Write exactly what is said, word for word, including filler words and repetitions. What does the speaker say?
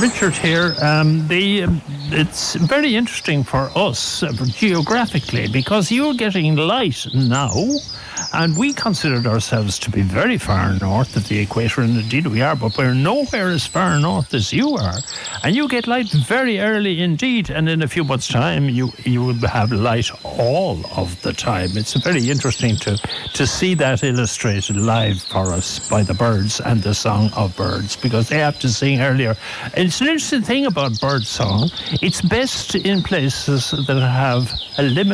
Richard here. Um, the um, it's very interesting for us uh, geographically because you're getting light now, and we considered ourselves to be very far north of the equator, and indeed we are, but we're nowhere as far north as you are, and you get light very early indeed, and in a few months' time you you will have light all of the time. It's very interesting to to see that illustrated live for us by the birds and the song of birds, because they have to sing earlier. It's an interesting thing about bird song. It's best in places that have a limit